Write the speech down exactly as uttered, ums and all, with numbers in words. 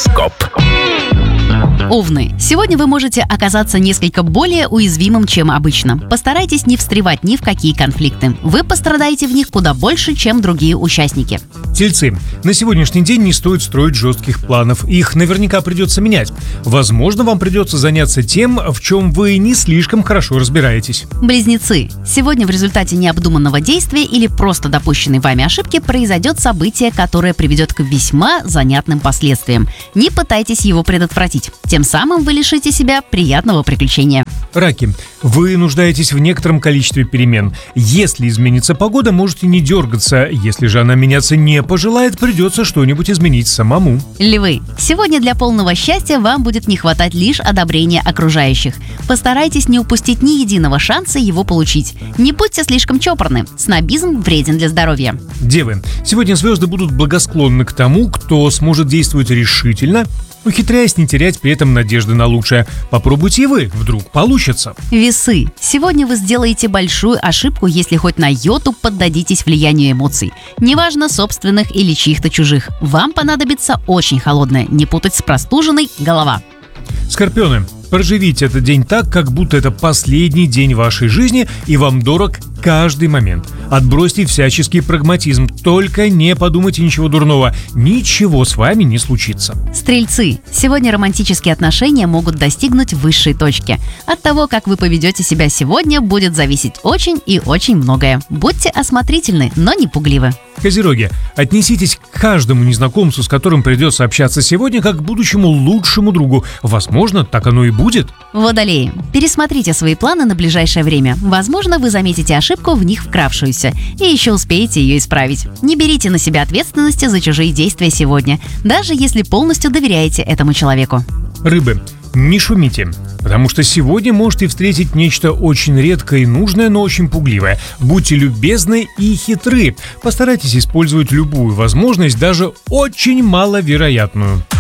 Гороскоп. Овны. Сегодня вы можете оказаться несколько более уязвимым, чем обычно. Постарайтесь не встревать ни в какие конфликты. Вы пострадаете в них куда больше, чем другие участники. Тельцы. На сегодняшний день не стоит строить жестких планов. Их наверняка придется менять. Возможно, вам придется заняться тем, в чем вы не слишком хорошо разбираетесь. Близнецы. Сегодня в результате необдуманного действия или просто допущенной вами ошибки произойдет событие, которое приведет к весьма занятным последствиям. Не пытайтесь его предотвратить. Тем самым вы лишите себя приятного приключения. Раки. Вы нуждаетесь в некотором количестве перемен. Если изменится погода, можете не дергаться. Если же она меняться не пожелает, придется что-нибудь изменить самому. Львы. Сегодня для полного счастья вам будет не хватать лишь одобрения окружающих. Постарайтесь не упустить ни единого шанса его получить. Не будьте слишком чопорны. Снобизм вреден для здоровья. Девы. Сегодня звезды будут благосклонны к тому, кто сможет действовать решительно, ухитряясь не терять при этом надежды на лучшее. Попробуйте и вы, вдруг получится. Весы. Сегодня вы сделаете большую ошибку, если хоть на йоту поддадитесь влиянию эмоций. Неважно, собственных или чьих-то чужих. Вам понадобится очень холодная, не путать с простуженной, голова. Скорпионы. Проживите этот день так, как будто это последний день вашей жизни, и вам дорог каждый момент. Отбросьте всяческий прагматизм, только не подумайте ничего дурного. Ничего с вами не случится. Стрельцы. Сегодня романтические отношения могут достигнуть высшей точки. От того, как вы поведете себя сегодня, будет зависеть очень и очень многое. Будьте осмотрительны, но не пугливы. Козероги. Отнеситесь к каждому незнакомцу, с которым придется общаться сегодня, как к будущему лучшему другу. Возможно, так оно и будет. Водолеи. Пересмотрите свои планы на ближайшее время. Возможно, вы заметите ошибку, в них вкравшуюся, и еще успеете ее исправить. Не берите на себя ответственности за чужие действия сегодня, даже если полностью доверяете этому человеку. Рыбы. Не шумите, потому что сегодня можете встретить нечто очень редкое и нужное, но очень пугливое. Будьте любезны и хитры. Постарайтесь использовать любую возможность, даже очень маловероятную.